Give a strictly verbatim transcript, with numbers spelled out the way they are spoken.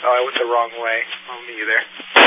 Oh, I went the wrong way. Oh, me either.